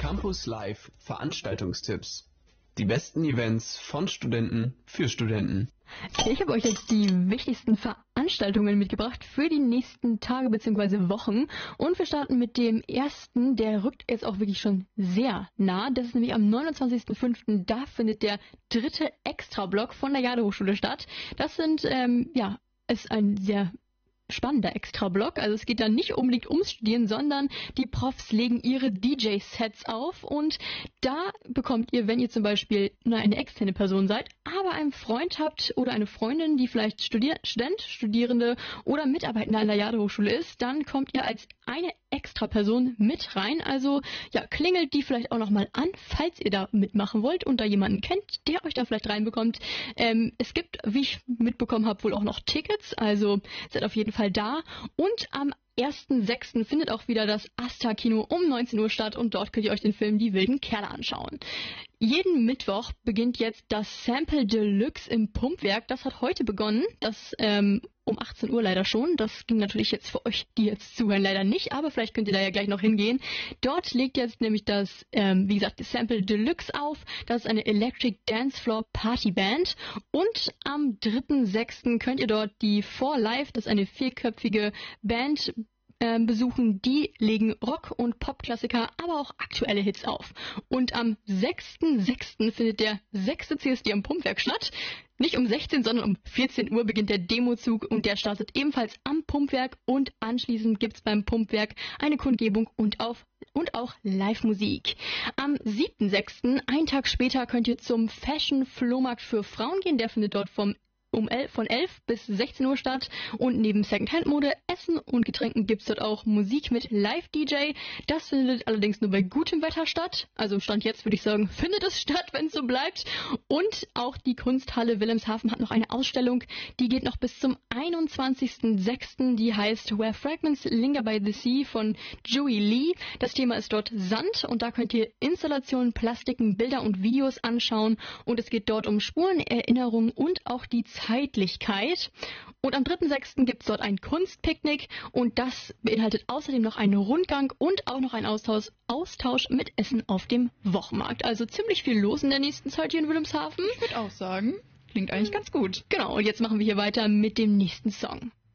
Campus Live Veranstaltungstipps. Die besten Events von Studenten für Studenten. Ich habe euch jetzt die wichtigsten Veranstaltungen mitgebracht für die nächsten Tage bzw. Wochen. Und wir starten mit dem ersten, der rückt jetzt auch wirklich schon sehr nah. Das ist nämlich am 29.05. Da findet der 3. Extrablock von der Jadehochschule statt. Das ist ein sehr spannender Extrablock. Also es geht da nicht unbedingt ums Studieren, sondern die Profs legen ihre DJ-Sets auf und da bekommt ihr, wenn ihr zum Beispiel eine externe Person seid, aber einen Freund habt oder eine Freundin, die vielleicht Student, Studierende oder Mitarbeitende an der Jadehochschule ist, dann kommt ihr als eine extra Person mit rein. Also ja, klingelt die vielleicht auch nochmal an, falls ihr da mitmachen wollt und da jemanden kennt, der euch da vielleicht reinbekommt. Es gibt, wie ich mitbekommen habe, wohl auch noch Tickets, also seid auf jeden Fall da. Und am 1.6. findet auch wieder das Asta-Kino um 19 Uhr statt und dort könnt ihr euch den Film Die wilden Kerle anschauen. Jeden Mittwoch beginnt jetzt das Sample Deluxe im Pumpwerk. Das hat heute begonnen, das um 18 Uhr leider schon. Das ging natürlich jetzt für euch, die jetzt zuhören, leider nicht, aber vielleicht könnt ihr da ja gleich noch hingehen. Dort legt jetzt nämlich das, wie gesagt, das Sample Deluxe auf. Das ist eine Electric Dance Floor Party Band. Und am 3.6. könnt ihr dort die 4Live, das ist eine 4-köpfige Band, besuchen. Die legen Rock- und Popklassiker, aber auch aktuelle Hits auf. Und am 6.6. findet der 6. CSD am Pumpwerk statt. Nicht um 16, sondern um 14 Uhr beginnt der Demozug und der startet ebenfalls am Pumpwerk und anschließend gibt's beim Pumpwerk eine Kundgebung und auch Live-Musik. Am 7.6., einen Tag später, könnt ihr zum Fashion-Flohmarkt für Frauen gehen. Der findet dort von 11 bis 16 Uhr statt und neben Secondhand-Mode, Essen und Getränken gibt's dort auch Musik mit Live-DJ. Das findet allerdings nur bei gutem Wetter statt. Also Stand jetzt würde ich sagen, findet es statt, wenn es so bleibt. Und auch die Kunsthalle Wilhelmshaven hat noch eine Ausstellung, die geht noch bis zum 21.06. Die heißt Where Fragments Linger by the Sea von Joey Lee. Das Thema ist dort Sand und da könnt ihr Installationen, Plastiken, Bilder und Videos anschauen und es geht dort um Spuren, Erinnerungen und auch die Zeitlichkeit. Und am 3.6. gibt es dort ein Kunstpicknick und das beinhaltet außerdem noch einen Rundgang und auch noch einen Austausch mit Essen auf dem Wochenmarkt. Also ziemlich viel los in der nächsten Zeit hier in Wilhelmshaven. Ich würde auch sagen, klingt eigentlich ganz gut. Genau, und jetzt machen wir hier weiter mit dem nächsten Song.